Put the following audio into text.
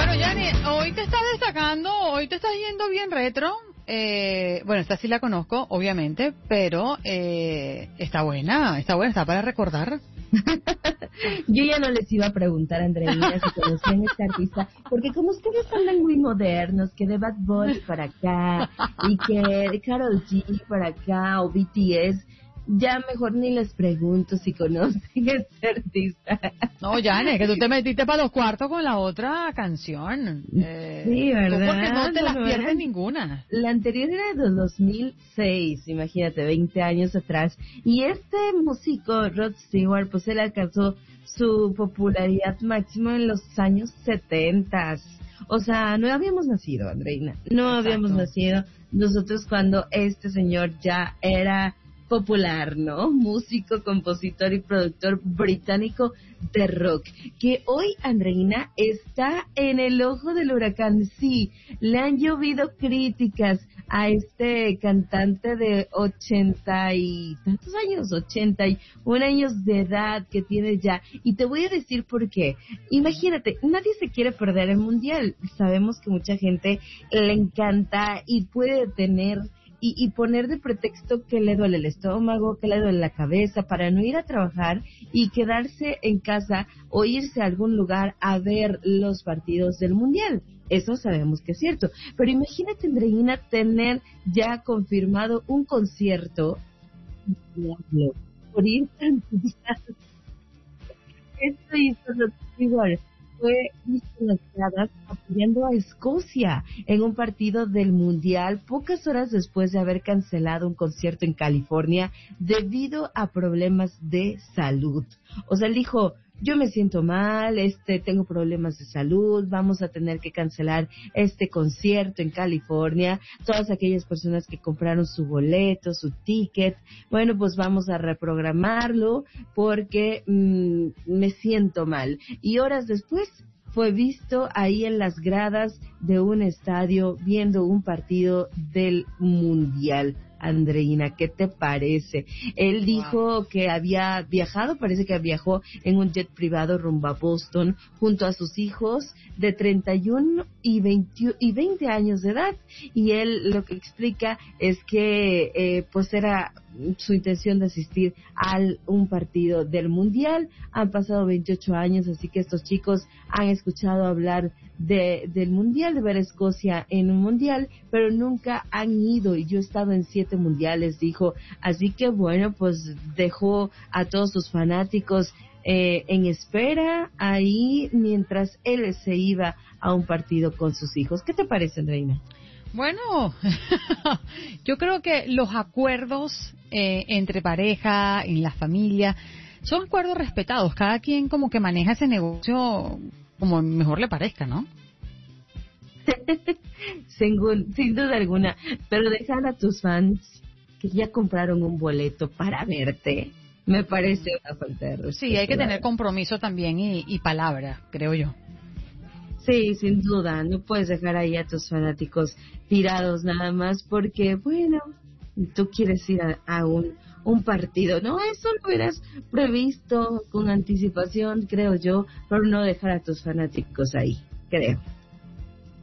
Bueno, Yanni, hoy te estás destacando, hoy te estás yendo bien retro. Bueno, esta sí la conozco, obviamente, pero está buena, está para recordar. Yo ya no les iba a preguntar, Andreina, si conocían a este artista, porque como ustedes andan muy modernos, que de Bad Bunny para acá, y que de Karol G para acá, o BTS, ya mejor ni les pregunto si conocen a este artista. No, Yanni, que tú te metiste para los cuartos con la otra canción. Sí, ¿verdad? Porque no te las No, pierdes ¿verdad? ninguna. La anterior era de 2006, imagínate, 20 años atrás. Y este músico, Rod Stewart, pues él alcanzó su popularidad máxima en los años 70. O sea, no habíamos nacido, Andreina. No habíamos Exacto. nacido nosotros cuando este señor ya era popular, ¿no? Músico, compositor y productor británico de rock, que hoy, Andreina, está en el ojo del huracán. Sí, le han llovido críticas a este cantante de 80 y tantos años, 81 años de edad que tiene ya. Y te voy a decir por qué. Imagínate, nadie se quiere perder el mundial. Sabemos que mucha gente le encanta y puede tener y poner de pretexto que le duele el estómago, que le duele la cabeza, para no ir a trabajar y quedarse en casa o irse a algún lugar a ver los partidos del Mundial. Eso sabemos que es cierto. Pero imagínate, Andreina, tener ya confirmado un concierto por ir esto hizo Rod Stewart. Fue visto en las gradas apoyando a Escocia en un partido del Mundial pocas horas después de haber cancelado un concierto en California debido a problemas de salud. O sea, él dijo, yo me siento mal, tengo problemas de salud, vamos a tener que cancelar este concierto en California. Todas aquellas personas que compraron su boleto, su ticket, bueno, pues vamos a reprogramarlo porque me siento mal. Y horas después fue visto ahí en las gradas de un estadio viendo un partido del Mundial. Andreina, ¿qué te parece? Él dijo que había viajado, parece que viajó en un jet privado rumbo a Boston junto a sus hijos de 31 y 20 años de edad. Y él lo que explica es que pues era su intención de asistir a un partido del Mundial. Han pasado 28 años, así que estos chicos han escuchado hablar del Mundial, de ver a Escocia en un Mundial, pero nunca han ido, y yo he estado en 7 mundiales, dijo. Así que bueno, pues dejó a todos sus fanáticos en espera ahí mientras él se iba a un partido con sus hijos. ¿Qué te parece, Reina? Bueno, yo creo que los acuerdos entre pareja, en la familia, son acuerdos respetados. Cada quien como que maneja ese negocio como mejor le parezca, ¿no? Sin duda alguna. Pero dejar a tus fans que ya compraron un boleto para verte, me parece una falta de respeto. Sí, hay que tener compromiso también y palabra, creo yo. Sí, sin duda, no puedes dejar ahí a tus fanáticos tirados nada más porque, bueno, tú quieres ir a un partido. No, eso lo hubieras previsto con anticipación, creo yo, pero no dejar a tus fanáticos ahí, creo.